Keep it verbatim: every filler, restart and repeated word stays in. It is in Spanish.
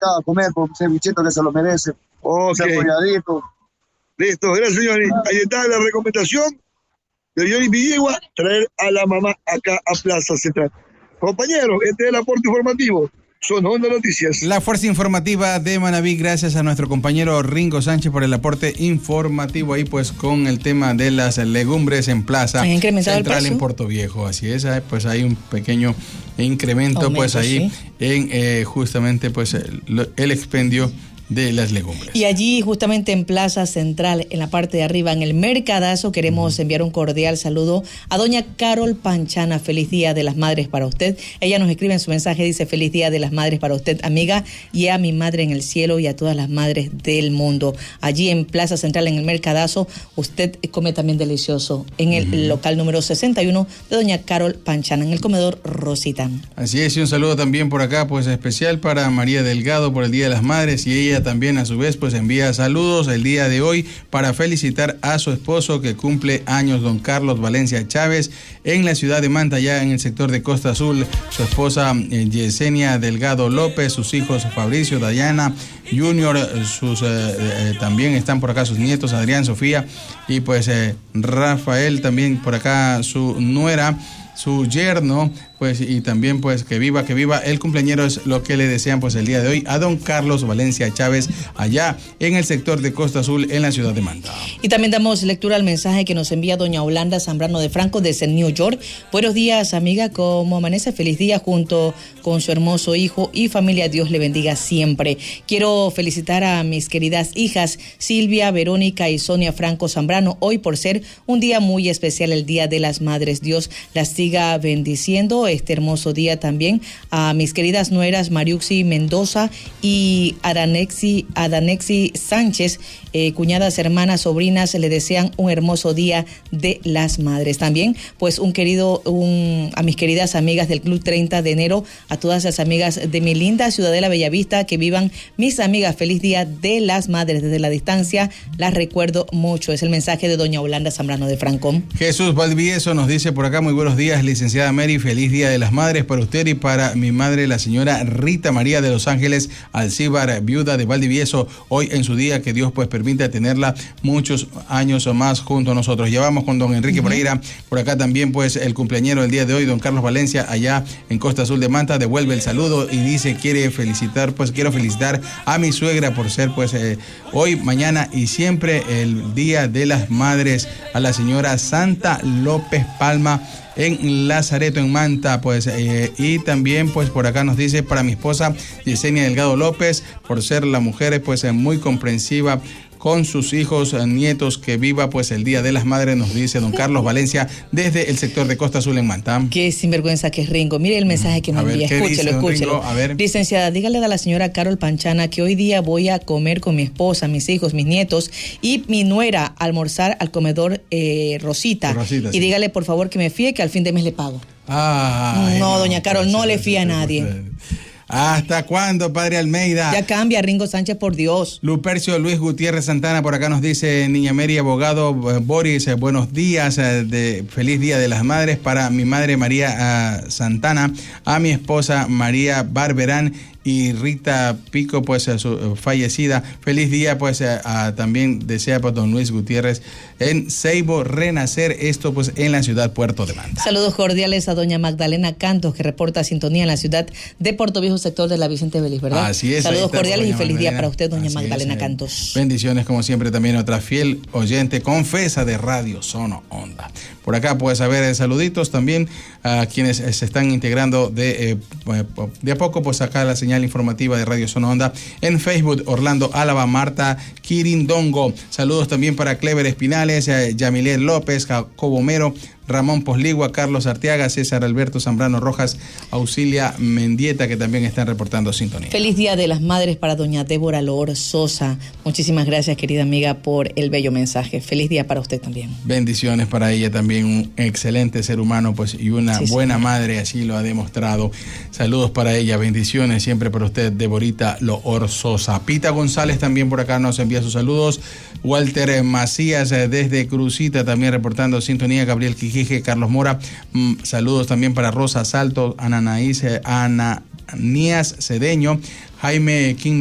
acá a comer con un cevichito que se lo merece. Ok. Cebolladito. Listo, gracias, Johnny. Ahí está la recomendación de Johnny Villegua, traer a la mamá acá a Plaza Central. Compañeros, este es el aporte informativo. Son Onda Noticias. La fuerza informativa de Manabí, gracias a nuestro compañero Ringo Sánchez por el aporte informativo ahí pues con el tema de las legumbres en Plaza Central en Puerto Viejo. Así es, pues hay un pequeño incremento Aumento, pues ahí sí. en eh, justamente pues el, el expendio de las legumbres. Y allí justamente en Plaza Central, en la parte de arriba, en el Mercadazo, queremos uh-huh. enviar un cordial saludo a doña Carol Panchana. Feliz Día de las Madres para usted. Ella nos escribe en su mensaje, dice: feliz Día de las Madres para usted, amiga, y a mi madre en el cielo y a todas las madres del mundo. Allí en Plaza Central, en el Mercadazo, usted come también delicioso en el uh-huh. local número sesenta y uno de doña Carol Panchana, en el comedor Rosita. Así es, y un saludo también por acá, pues especial para María Delgado por el Día de las Madres, y ella también a su vez pues envía saludos el día de hoy para felicitar a su esposo que cumple años, don Carlos Valencia Chávez, en la ciudad de Manta, ya en el sector de Costa Azul, su esposa eh, Yesenia Delgado López, sus hijos Fabricio, Dayana Junior, sus eh, eh, también están por acá sus nietos Adrián, Sofía y pues eh, Rafael, también por acá su nuera, su yerno, pues, y también pues que viva, que viva el cumpleañero, es lo que le desean pues el día de hoy a don Carlos Valencia Chávez, allá en el sector de Costa Azul, en la ciudad de Manta. Y también damos lectura al mensaje que nos envía doña Holanda Zambrano de Franco desde New York. Buenos días, amiga, ¿cómo amanece? Feliz día junto con su hermoso hijo y familia, Dios le bendiga siempre. Quiero felicitar a mis queridas hijas Silvia, Verónica y Sonia Franco Zambrano, hoy por ser un día muy especial, el Día de las Madres. Dios las siga bendiciendo este hermoso día también. A mis queridas nueras Mariuxi Mendoza y Adanexi, Adanexi Sánchez, eh, cuñadas, hermanas, sobrinas, le desean un hermoso día de las madres. También pues un querido, un, a mis queridas amigas del Club treinta de enero, a todas las amigas de mi linda Ciudadela Bellavista, que vivan mis amigas, feliz día de las madres. Desde la distancia las recuerdo mucho. Es el mensaje de doña Holanda Zambrano de Franco. Jesús Valdivieso nos dice por acá: muy buenos días, licenciada Mary, feliz día de las madres para usted y para mi madre, la señora Rita María de Los Ángeles Alcíbar, viuda de Valdivieso, hoy en su día, que Dios pues permita tenerla muchos años o más junto a nosotros. Llevamos con don Enrique uh-huh. Pereira, por acá también pues el cumpleañero del día de hoy, don Carlos Valencia, allá en Costa Azul de Manta, devuelve el saludo y dice, quiere felicitar, pues quiero felicitar a mi suegra por ser pues eh, hoy, mañana y siempre el Día de las Madres, a la señora Santa López Palma en Lazareto, en Manta, pues, eh, y también, pues, por acá nos dice para mi esposa Yesenia Delgado López, por ser la mujer, pues, eh, muy comprensiva con sus hijos, nietos, que viva pues el Día de las Madres, nos dice don Carlos Valencia desde el sector de Costa Azul en Manta. Qué sinvergüenza que es Ringo. Mire el mensaje que nos envía, escúchelo, escúchelo. A ver. Licenciada, dígale a la señora Carol Panchana que hoy día voy a comer con mi esposa, mis hijos, mis nietos y mi nuera, a almorzar al comedor eh, Rosita. Rosita. Y sí. dígale por favor que me fíe que al fin de mes le pago. Ah, no, doña Carol, no le fía a nadie. ¿Hasta cuándo, padre Almeida? Ya cambia, Ringo Sánchez, por Dios. Lupercio Luis Gutiérrez Santana, por acá nos dice Niña Mary, abogado Boris, eh, buenos días, eh, de feliz Día de las Madres para mi madre María eh, Santana, a mi esposa María Barberán y Rita Pico, pues a su fallecida. Feliz día, pues a, a, también desea pues don Luis Gutiérrez en Ceibo Renacer, esto pues en la ciudad Puerto de Manta. Saludos cordiales a doña Magdalena Cantos, que reporta sintonía en la ciudad de Puerto Viejo, sector de la Vicente Vélez, ¿verdad? Así es. Saludos cordiales y feliz Magdalena. Día para usted, doña Así Magdalena es, eh. Cantos. Bendiciones como siempre también a otra fiel oyente, confesa de Radio Sono Onda. Por acá puedes saber eh, saluditos también a quienes eh, se están integrando de, eh, de a poco, pues acá la señal informativa de Radio Sono Onda en Facebook. Orlando Álava, Marta Quirindongo. Saludos también para Clever Espinales, eh, Yamilet López, Jacobo Mero, Ramón Posligua, Carlos Arteaga, César Alberto Zambrano Rojas, Auxilia Mendieta, que también están reportando sintonía. Feliz Día de las Madres para doña Débora Loor Sosa. Muchísimas gracias, querida amiga, por el bello mensaje. Feliz día para usted también. Bendiciones para ella también, un excelente ser humano, pues, y una sí, buena sí. madre, así lo ha demostrado. Saludos para ella, bendiciones siempre para usted, Deborita Loor Sosa. Pita González también por acá nos envía sus saludos. Walter Macías desde Crucita también reportando sintonía. Gabriel Quijije, Carlos Mora, mm, saludos también para Rosa Salto, Ana Naís, Ana Nías Cedeño, Jaime King